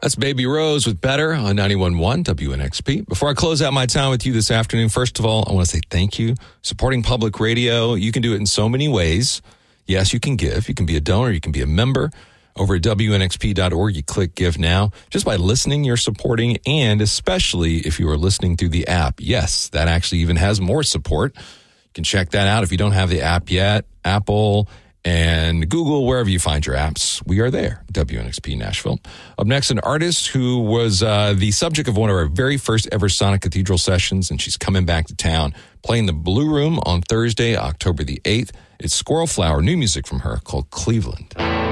That's Baby Rose with Better on 91.1 WNXP. Before I close out my time with you this afternoon, first of all, I want to say thank you. Supporting public radio, you can do it in so many ways. Yes, you can give. You can be a donor. You can be a member. Over at WNXP.org, you click Give Now. Just by listening, you're supporting, and especially if you are listening through the app. Yes, that actually even has more support. You can check that out if you don't have the app yet. Apple and Google, wherever you find your apps, we are there, WNXP Nashville. Up next, an artist who was the subject of one of our very first ever Sonic Cathedral sessions, and she's coming back to town, playing the Blue Room on Thursday, October the 8th. It's Squirrel Flower, new music from her called Cleveland.